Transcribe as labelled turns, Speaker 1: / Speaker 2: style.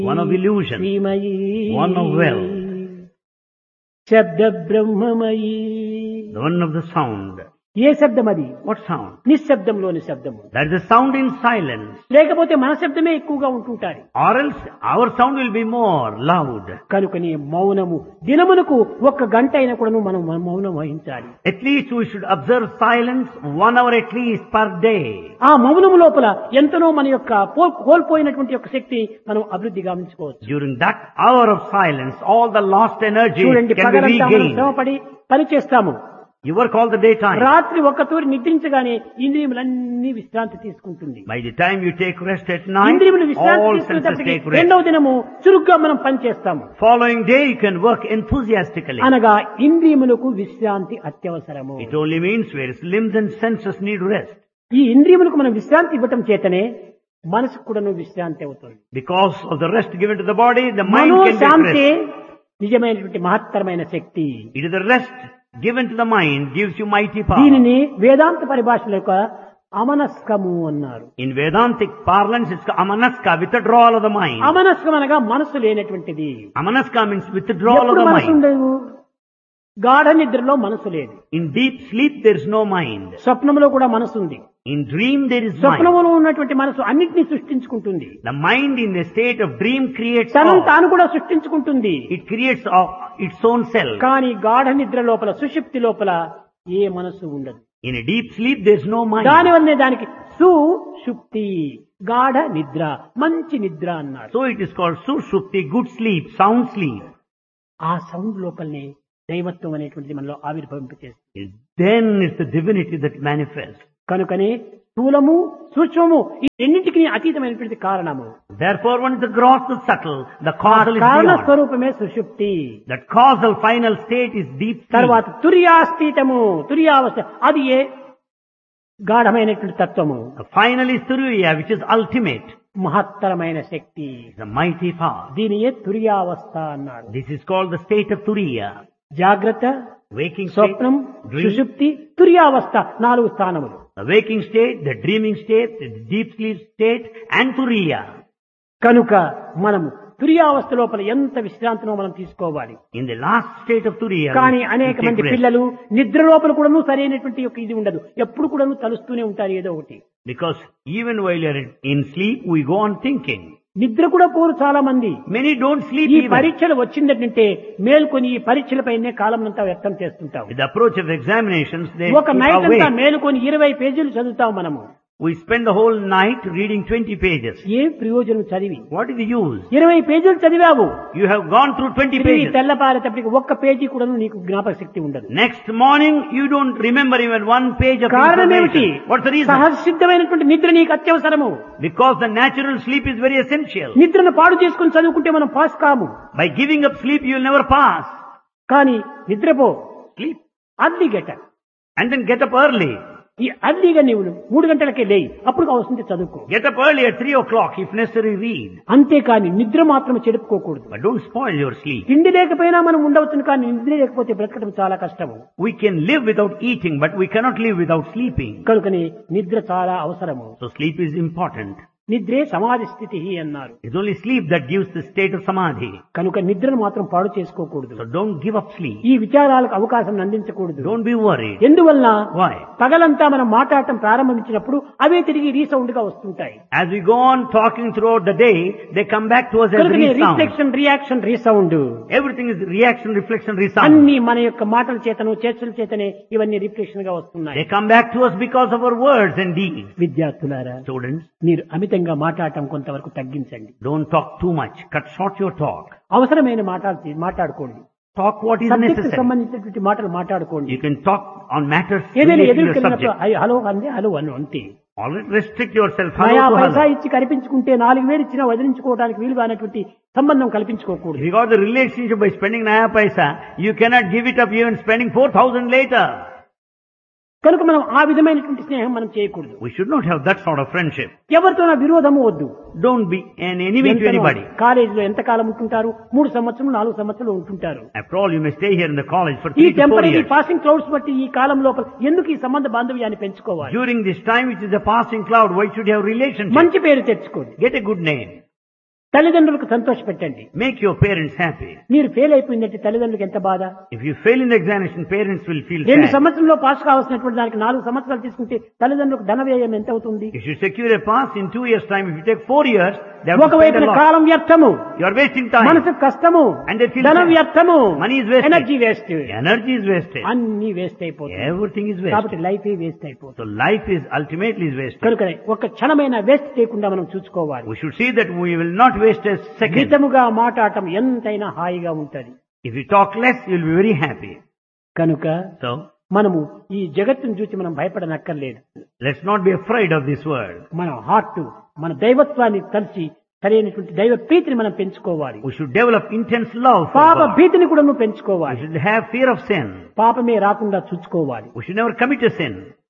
Speaker 1: one of illusion,
Speaker 2: శ్రీమయీ
Speaker 1: one of wealth,
Speaker 2: శబ్ద బ్రహ్మమయీ.
Speaker 1: the one of the sound.
Speaker 2: ఏ శబ్దం అది?
Speaker 1: What sound?
Speaker 2: నిశ్శబ్దంలోని శబ్దము.
Speaker 1: That is the sound in silence.
Speaker 2: లేకపోతే మన శబ్దమే ఎక్కువగా ఉంటుంటారు.
Speaker 1: Or else our sound will be more loud.
Speaker 2: కనుకని మౌనము దినమునకు 1 గంట అయినా కూడా మనం మౌనం వహించాలి.
Speaker 1: At least we should observe silence 1 hour at least per day.
Speaker 2: ఆ మౌనము లోపల ఎంతనో మన యొక్క కోల్పోయినటువంటి యొక్క శక్తి మనం అభివృద్ధి గావించుకోవచ్చు.
Speaker 1: During that hour of silence, all the lost energy
Speaker 2: చూడండి,
Speaker 1: can be
Speaker 2: పగలంతా మనం
Speaker 1: regained.
Speaker 2: శ్రమపడి పని చేస్తాము.
Speaker 1: You work all the daytime.
Speaker 2: రాత్రి ఒక్కతూరి నిద్రించగానే ఇంద్రియములన్నీ విశ్రాంతి తీసుకుంటుంది.
Speaker 1: By the time you take rest at night,
Speaker 2: ఇంద్రియములు విశ్రాంతి
Speaker 1: all senses
Speaker 2: తీసుకునేటప్పటికి
Speaker 1: take rest.
Speaker 2: రెండవ దినము చురుగ్గా మనం పని చేస్తాము.
Speaker 1: Following day you can work enthusiastically.
Speaker 2: అనగా ఇంద్రియములకు విశ్రాంతి అత్యవసరము.
Speaker 1: It only means whereas limbs and senses need rest.
Speaker 2: ఈ ఇంద్రియములకు మనం విశ్రాంతి ఇవ్వటం చేతనే మనసుకు కూడాను విశ్రాంతి అవుతుంది.
Speaker 1: Because of the rest given to the body, the mind can get
Speaker 2: మనోశాంతి
Speaker 1: rest.
Speaker 2: నిజమైనటువంటి మహత్తరమైన శక్తి.
Speaker 1: It is the rest given to the mind gives you mighty power.
Speaker 2: దీనిని వేదాంత పరిభాషలో యొక్క అమనస్కము అన్నారు.
Speaker 1: In Vedantic parlance, it's amanaska, withdrawal of the mind.
Speaker 2: అమనస్కం అనగా మనసు లేనటువంటిది.
Speaker 1: Amanaska means withdrawal of
Speaker 2: ఎప్పుడు
Speaker 1: the
Speaker 2: మనసు
Speaker 1: mind.
Speaker 2: ఉండదు? గాఢ నిద్రలో మనసు లేదు.
Speaker 1: In deep sleep, there is no mind.
Speaker 2: స్వప్నంలో కూడా మనసు ఉంది.
Speaker 1: In dream, there is mind.
Speaker 2: స్వప్నంలో ఉన్నటువంటి మనసు అన్నిటినీ సృష్టించుకుంటుంది.
Speaker 1: The mind in a state of dream creates
Speaker 2: తనను
Speaker 1: all.
Speaker 2: తాను కూడా సృష్టించుకుంటుంది.
Speaker 1: It creates its own self.
Speaker 2: కానీ గాఢ నిద్ర లోపల సుషుప్తి లోపల ఏ మనసు ఉండదు.
Speaker 1: In a deep sleep, there is no mind.
Speaker 2: దానివల్లనే దానికి సుషుప్తి గాఢ నిద్ర మంచి నిద్ర అన్నారు.
Speaker 1: So it is called sushupti, good sleep, sound sleep.
Speaker 2: ఆ సౌండ్ లోపలనే దైవత్వం అనేటువంటిది మనలో ఆవిర్భవింపచేస్తుంది.
Speaker 1: Then it's the divinity that manifests.
Speaker 2: కనుకనే స్థూలము సూక్ష్మము ఈ రెండింటికి అతీతమైనటువంటి కారణము.
Speaker 1: Therefore, one is the gross, the subtle, the causal is
Speaker 2: కారణ
Speaker 1: beyond.
Speaker 2: స్వరూపమే సుషుప్తి.
Speaker 1: That causal final state is deep sleep.
Speaker 2: తర్వాత తుర్యాస్థితము తుర్యావస్థ అది ఏ గాఢమైనటువంటి తత్వము.
Speaker 1: The final is turiya, which is ultimate.
Speaker 2: మహత్తరమైన శక్తి.
Speaker 1: The mighty power.
Speaker 2: దీనియే తుర్యావస్థ అన్నారు.
Speaker 1: This is called the state of turiya.
Speaker 2: జాగ్రత్త,
Speaker 1: Waking state,
Speaker 2: స్వప్నం,
Speaker 1: dream,
Speaker 2: సుషుప్తి, తుర్యావస్థ 4 స్థానములు.
Speaker 1: the waking state, the dreaming state, the deep sleep state, and turiya.
Speaker 2: కనుక మనము తుర్యావస్థ లోపల ఎంత విశ్రాంతినో మనం తీసుకోవాలి.
Speaker 1: In the last state of turiya,
Speaker 2: కానీ
Speaker 1: we
Speaker 2: అనేక
Speaker 1: take
Speaker 2: మంది
Speaker 1: rest.
Speaker 2: పిల్లలు నిద్ర లోపల కూడాను సరైనటువంటి యొక్క ఇది ఉండదు. ఎప్పుడు కూడాను తలుస్తూనే ఉంటారు ఏదో ఒకటి.
Speaker 1: Because even while you are in sleep, we go on thinking.
Speaker 2: నిద్ర కూడా పోరు చాలా మంది.
Speaker 1: Many don't sleep
Speaker 2: ఈ
Speaker 1: even.
Speaker 2: పరీక్షలు వచ్చిందంటే మేల్కొని ఈ పరీక్షలపైనే కాలం అంతా వ్యక్తం చేస్తుంటాం.
Speaker 1: With the approach of examinations, they
Speaker 2: ఒక
Speaker 1: keep
Speaker 2: నైట్ అంతా
Speaker 1: awake.
Speaker 2: మేలుకొని 20 పేజీలు చదువుతాం మనము.
Speaker 1: We spend the whole night reading 20 pages.
Speaker 2: ఏ ప్రయోజనం చదివి?
Speaker 1: What is the use?
Speaker 2: 20 పేజీలు చదివావు.
Speaker 1: You have gone through 20
Speaker 2: తిరిగి
Speaker 1: pages.
Speaker 2: తెల్లపారేటప్పటికి 1 పేజీ కూడా నీకు జ్ఞాపక శక్తి ఉండదు.
Speaker 1: Next morning, you don't remember even 1 page of
Speaker 2: కారణం ఏమిటి?
Speaker 1: information. What's the reason?
Speaker 2: సహజసిద్ధమైనటువంటి నిద్ర నీకు అత్యవసరము.
Speaker 1: Because the natural sleep is very essential.
Speaker 2: నిద్రను పాడు చేసుకుని చదువుకుంటే మనం పాస్ కాము.
Speaker 1: By giving up sleep, you will never pass.
Speaker 2: కానీ నిద్రపో,
Speaker 1: Sleep.
Speaker 2: Early get up.
Speaker 1: And then get up early.
Speaker 2: ఈ అర్లీగా నీవు 3 గంటలకే లేయి, అప్పుడు అవసరం చదువుకో.
Speaker 1: Get up early at 3 o'clock if necessary, read.
Speaker 2: అంతేకాని నిద్ర మాత్రం చెడుపుకోకూడదు.
Speaker 1: But don't spoil your sleep.
Speaker 2: తిండి లేకపోయినా మనం ఉండవచ్చును, కానీ నిద్ర లేకపోతే బ్రతకడం చాలా కష్టము.
Speaker 1: We can live without eating, but we cannot live without sleeping.
Speaker 2: కనుకని నిద్ర చాలా అవసరము.
Speaker 1: So sleep is important.
Speaker 2: నిద్రే సమాధి స్థితి అన్నారు.
Speaker 1: It's only sleep that gives the state of samadhi.
Speaker 2: కనుక నిద్రను మాత్రం పాడు చేసుకోకూడదు.
Speaker 1: So don't give up sleep.
Speaker 2: ఈ విచారాలకు అవకాశం అందించకూడదు.
Speaker 1: Don't be worried.
Speaker 2: ఎందువల్ల?
Speaker 1: Why?
Speaker 2: పగలంతా మనం మాట్లాడటం ప్రారంభించినప్పుడు అవే తిరిగి రీసౌండ్ గా వస్తుంటాయి.
Speaker 1: As we go on talking throughout the day, they come back to us as
Speaker 2: కనుకనే
Speaker 1: resound.
Speaker 2: Reflection reaction resound
Speaker 1: Everything is reaction, reflection, resound.
Speaker 2: అన్ని మన యొక్క మాటల చేతను చేష్టల చేతనే ఇవన్నీ రిఫ్లెక్షన్ గా వస్తున్నాయి.
Speaker 1: They come back to us because of our words and deeds.
Speaker 2: విద్యార్థులారా,
Speaker 1: Students,
Speaker 2: మీరు అమితంగా మాట్లాడటం కొంతవరకు తగ్గించండి.
Speaker 1: don't talk too much. Cut short your talk.
Speaker 2: అవసరమైన మాట్లాడుకోండి.
Speaker 1: Talk what is
Speaker 2: subject
Speaker 1: necessary.
Speaker 2: సంబంధించినటువంటి మాటలు మాట్లాడుకోండి.
Speaker 1: You can talk on matters
Speaker 2: ఏదైనా
Speaker 1: related to
Speaker 2: ఎదురు
Speaker 1: your
Speaker 2: వెళ్ళినప్పుడు
Speaker 1: subject.
Speaker 2: హలో అంది హలో అను అంతే.
Speaker 1: Always restrict yourself.
Speaker 2: నయా
Speaker 1: Hello to
Speaker 2: పైసా
Speaker 1: hello.
Speaker 2: ఇచ్చి కనిపించుకుంటే 4,000 ఇచ్చినా వదిలించుకోవడానికి వీలుగా అనేటువంటి సంబంధం
Speaker 1: If
Speaker 2: కల్పించుకోకూడదు.
Speaker 1: you got the relationship by spending naya paisa, you cannot give it up even spending 4,000 later.
Speaker 2: కనుక మనం ఆ విధమైనటువంటి స్నేహం మనం చేయకూడదు.
Speaker 1: We should not have that sort of friendship.
Speaker 2: ఎవరితోనా విరోధము వద్దు.
Speaker 1: Don't be an enemy to anybody.
Speaker 2: కాలేజీలో ఎంత కాలం ఉంటుంటారు? 3 సంవత్సరాలు 4 సంవత్సరాలు ఉంటుంటారు.
Speaker 1: After all, you may stay here in the college for
Speaker 2: ఈ
Speaker 1: 3 to 4
Speaker 2: temporary
Speaker 1: years.
Speaker 2: Passing clouds బట్టి ఈ కాలం లోపల ఎందుకు ఈ సంబంధ బాంధవ్యాన్ని పెంచుకోవాలి?
Speaker 1: During this time, which is a passing cloud, why should you have relationship?
Speaker 2: మంచి పేరు తెచ్చుకోండి.
Speaker 1: Get a good name.
Speaker 2: తల్లిదండ్రులకు సంతోషపెట్టండి.
Speaker 1: Make your parents happy.
Speaker 2: మీరు ఫెయిల్ అయిపోయిందంటే తల్లిదండ్రులకు ఎంత బాధ.
Speaker 1: If you fail in the examination, parents will feel
Speaker 2: 2
Speaker 1: sad.
Speaker 2: సంవత్సరంలో పాస్ కావాల్సినటువంటి దానికి 4 సంవత్సరాలు తీసుకుంటే తల్లిదండ్రులకు ధన వ్యయం ఎంత అవుతుంది?
Speaker 1: If you secure a pass in 2 years' time, if you take 4 years, they have to spend
Speaker 2: ఒకవైపున
Speaker 1: a lot.
Speaker 2: కాలం వ్యర్థము,
Speaker 1: You are wasting time.
Speaker 2: మనసు కష్టము,
Speaker 1: And they feel
Speaker 2: ధనం
Speaker 1: sad.
Speaker 2: వ్యర్థము,
Speaker 1: Money is wasted.
Speaker 2: Energy waste,
Speaker 1: Energy is wasted.
Speaker 2: అన్ని waste అయిపోతుంది.
Speaker 1: Everything is
Speaker 2: కాబట్టి
Speaker 1: wasted.
Speaker 2: Life waste అయిపోతుంది.
Speaker 1: So life is ultimately is wasted.
Speaker 2: కనుకనే ఒక క్షణమైన వేస్ట్ చేయకుండా మనం చూసుకోవాలి.
Speaker 1: We should see that we will not waste a second.
Speaker 2: మితముగా మాట్లాడటం ఎంతైనా హాయిగా ఉంటది.
Speaker 1: If you talk less, you will be very happy.
Speaker 2: కనుక
Speaker 1: So,
Speaker 2: మనము ఈ జగత్తును చూసి మనం భయపడనక్కర్లేదు.
Speaker 1: let's not be afraid of this world.
Speaker 2: మన హార్ట్, మన దైవత్వాన్ని కలిసి సరైనటువంటి దైవ ప్రీతిని మనం పెంచుకోవాలి.
Speaker 1: We should develop intense love for
Speaker 2: పాప
Speaker 1: God.
Speaker 2: భీతిని కూడా నువ్వు
Speaker 1: We
Speaker 2: పెంచుకోవాలి.
Speaker 1: should have fear of sin.
Speaker 2: పాపమే రాకుండా చూసుకోవాలి.
Speaker 1: We should never commit a sin.